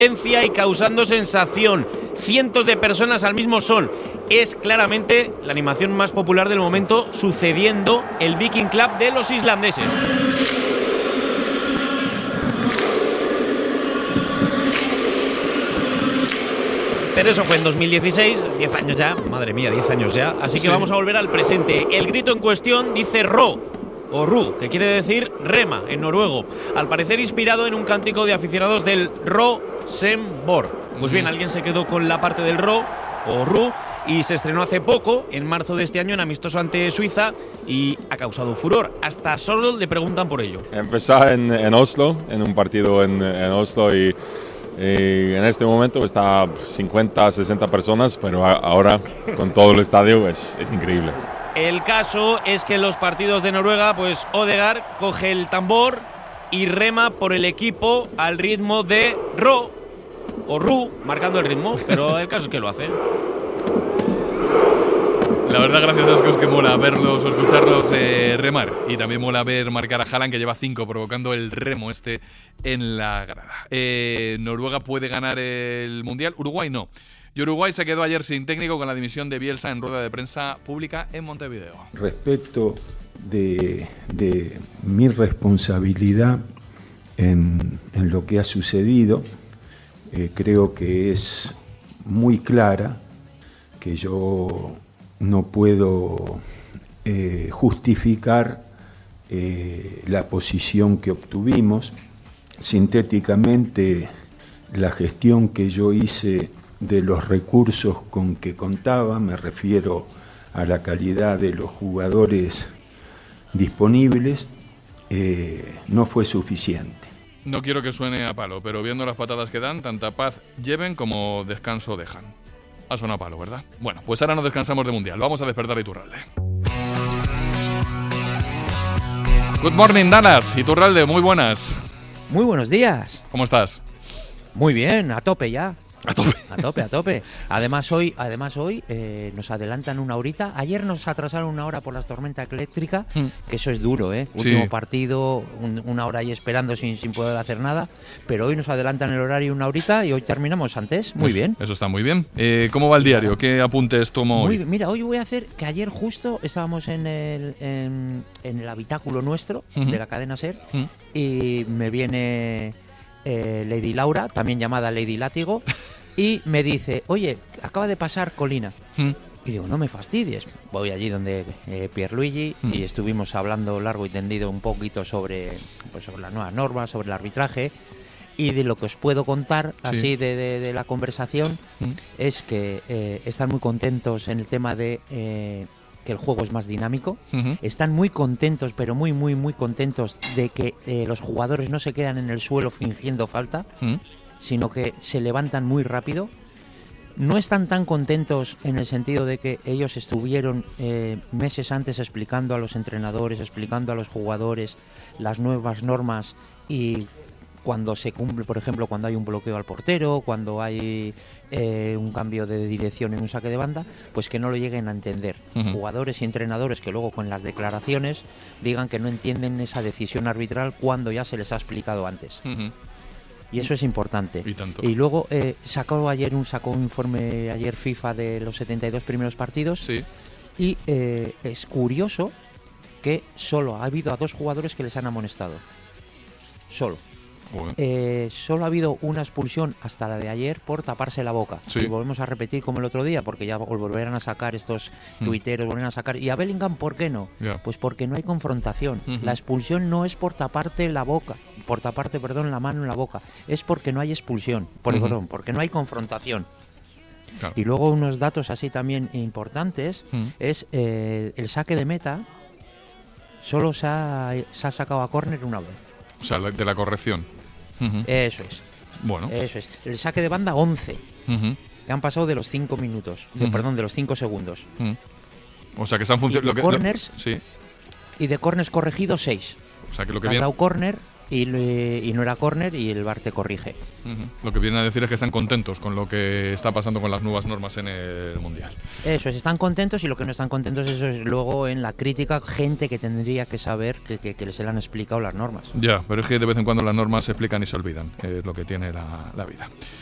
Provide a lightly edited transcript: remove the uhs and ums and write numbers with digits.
y causando sensación. Cientos de personas al mismo sol. Es claramente la animación más popular del momento, sucediendo el Viking Club de los islandeses. Pero eso fue en 2016, 10 años ya, madre mía, 10 años ya. Así que vamos a volver al presente. El grito en cuestión dice Ro, o Ru, que quiere decir rema en noruego. Al parecer inspirado en un cántico de aficionados del Rosenborg. Pues bien, alguien se quedó con la parte del Ro, o Ru, y se estrenó hace poco, en marzo de este año, en amistoso ante Suiza, y ha causado furor. Hasta solo le preguntan por ello. Empezó en Oslo, en un partido en Oslo, y en este momento está 50, 60 personas, pero ahora con todo el estadio es increíble. El caso es que en los partidos de Noruega, pues Odegaard coge el tambor y rema por el equipo al ritmo de Ro o Ru, marcando el ritmo, pero el caso es que lo hace. La verdad, gracias a es que mola verlos o escucharlos remar. Y también mola ver marcar a Haaland, que lleva 5, provocando el remo en la grada. Noruega puede ganar el Mundial, Uruguay no. Y Uruguay se quedó ayer sin técnico con la dimisión de Bielsa en rueda de prensa pública en Montevideo. Respecto de mi responsabilidad en lo que ha sucedido, creo que es muy clara, que yo no puedo justificar la posición que obtuvimos. Sintéticamente, la gestión que yo hice de los recursos con que contaba, me refiero a la calidad de los jugadores disponibles, no fue suficiente. No quiero que suene a palo, pero viendo las patadas que dan, tanta paz lleven como descanso dejan. Ha sonado a palo, ¿verdad? Bueno, pues ahora no descansamos de Mundial. Vamos a despertar a Iturralde. Good morning, Dallas. Iturralde, muy buenas. Muy buenos días. ¿Cómo estás? Muy bien, a tope ya. A tope. A tope. Además hoy nos adelantan una horita. Ayer nos atrasaron una hora por la tormenta eléctrica, que eso es duro, ¿eh? Último partido, una hora ahí esperando sin poder hacer nada. Pero hoy nos adelantan el horario una horita y hoy terminamos antes. Muy bien. Eso está muy bien. ¿Cómo va el diario? ¿Qué apuntes tomo hoy? Mira, hoy voy a hacer que ayer justo estábamos en el habitáculo nuestro de la cadena SER y me viene Lady Laura, también llamada Lady Látigo, y me dice, oye, acaba de pasar Colina. Y digo, no me fastidies. Voy allí donde Pierluigi y estuvimos hablando largo y tendido un poquito sobre las nuevas normas, sobre el arbitraje. Y de lo que os puedo contar, así de la conversación, es que están muy contentos en el tema de que el juego es más dinámico. Están muy contentos, pero muy, muy, muy contentos de que los jugadores no se quedan en el suelo fingiendo falta, sino que se levantan muy rápido. No están tan contentos en el sentido de que ellos estuvieron meses antes explicando a los entrenadores, explicando a los jugadores las nuevas normas, y cuando se cumple, por ejemplo, cuando hay un bloqueo al portero, cuando hay un cambio de dirección en un saque de banda, pues que no lo lleguen a entender. Jugadores y entrenadores que luego con las declaraciones digan que no entienden esa decisión arbitral cuando ya se les ha explicado antes. Y eso es importante. Y luego sacó un informe ayer FIFA de los 72 primeros partidos. Y es curioso que solo ha habido a 2 jugadores que les han amonestado. Solo. Solo ha habido una expulsión hasta la de ayer por taparse la boca. Y volvemos a repetir como el otro día, porque ya volverán a sacar estos tuiteros, volverán a sacar. ¿Y a Bellingham por qué no? Pues porque no hay confrontación. La expulsión no es por taparte la boca, la mano en la boca. Es porque no hay expulsión, porque no hay confrontación. Claro. Y luego unos datos así también importantes es el saque de meta. Solo se ha sacado a córner una vez. O sea, de la corrección. Eso es. Bueno. Eso es. El saque de banda 11. Que han pasado de los 5 minutos. De los 5 segundos. O sea, que se han funcionado. Y de corners corregidos 6. O sea, que lo que has dado córner y no era córner y el VAR te corrige. Lo que vienen a decir es que están contentos con lo que está pasando con las nuevas normas en el Mundial. Eso es, están contentos, y lo que no están contentos eso es luego en la crítica, gente que tendría que saber que se le han explicado las normas. Ya, pero es que de vez en cuando las normas se explican y se olvidan, es lo que tiene la vida.